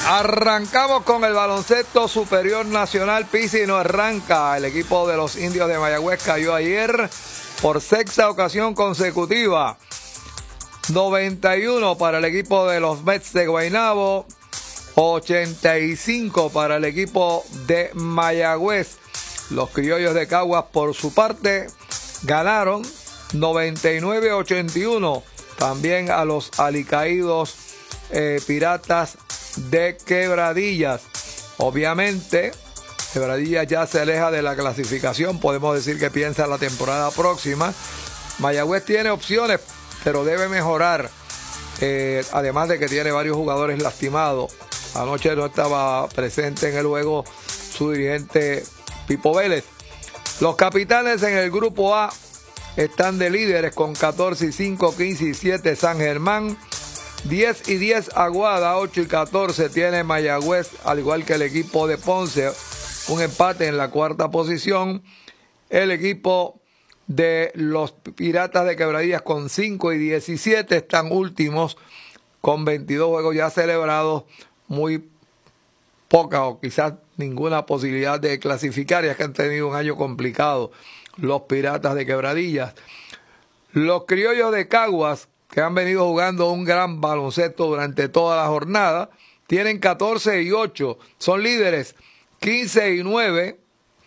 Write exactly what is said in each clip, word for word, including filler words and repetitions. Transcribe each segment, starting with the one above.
Arrancamos con el baloncesto superior nacional. Pisi no arranca. El equipo de los Indios de Mayagüez cayó ayer por sexta ocasión consecutiva. noventa y uno para el equipo de los Mets de Guaynabo. ochenta y cinco para el equipo de Mayagüez. Los criollos de Caguas, por su parte, ganaron noventa y nueve a ochenta y uno. También a los alicaídos eh, Piratas de Quebradillas. Obviamente, Quebradillas ya se aleja de la clasificación. Podemos decir que piensa en la temporada próxima. Mayagüez tiene opciones, pero debe mejorar. Eh, además de que tiene varios jugadores lastimados. Anoche no estaba presente en el juego su dirigente Pipo Vélez. Los Capitanes en el grupo A están de líderes con catorce y cinco, quince y siete San Germán. diez y diez Aguada, ocho y catorce tiene Mayagüez, al igual que el equipo de Ponce, un empate en la cuarta posición. El equipo de los Piratas de Quebradillas con cinco y diecisiete están últimos con veintidós juegos ya celebrados, muy poca o quizás ninguna posibilidad de clasificar, ya que han tenido un año complicado los Piratas de Quebradillas. Los Criollos de Caguas, que han venido jugando un gran baloncesto durante toda la jornada, tienen catorce y ocho, son líderes. Quince y nueve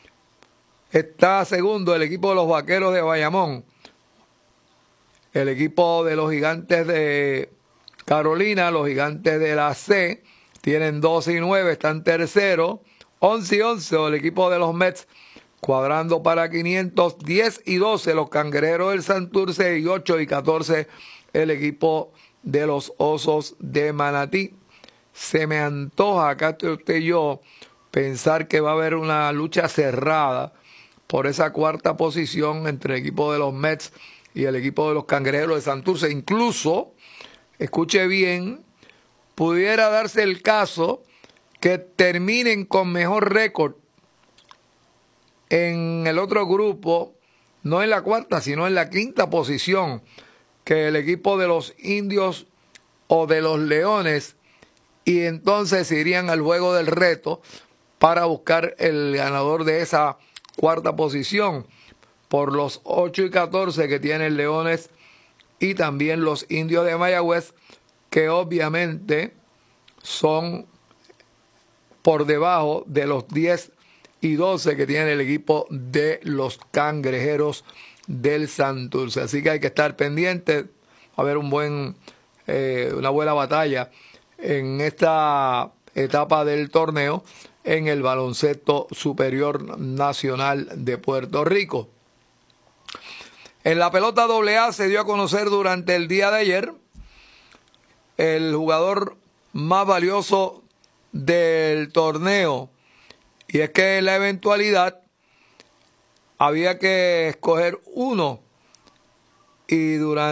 está segundo el equipo de los Vaqueros de Bayamón. El equipo de los Gigantes de Carolina, los Gigantes de la C, tienen doce y nueve, están tercero. once y once el equipo de los Mets, cuadrando para quinientos. diez y doce los Cangrejeros del Santurce, y ocho y catorce el equipo de los Osos de Manatí. Se me antoja, acá estoy usted y yo, pensar que va a haber una lucha cerrada por esa cuarta posición entre el equipo de los Mets y el equipo de los Cangrejeros de Santurce. Incluso, escuche bien, pudiera darse el caso que terminen con mejor récord en el otro grupo, no en la cuarta, sino en la quinta posición, que el equipo de los Indios o de los Leones, y entonces irían al juego del reto para buscar el ganador de esa cuarta posición por los ocho y catorce que tienen Leones y también los Indios de Mayagüez, que obviamente son por debajo de los diez y doce que tiene el equipo de los Cangrejeros del Santurce. Así que hay que estar pendiente, va a haber un buen, eh, una buena batalla en esta etapa del torneo en el baloncesto superior nacional de Puerto Rico. En la pelota doble A se dio a conocer durante el día de ayer el jugador más valioso del torneo, y es que en la eventualidad había que escoger uno, y durante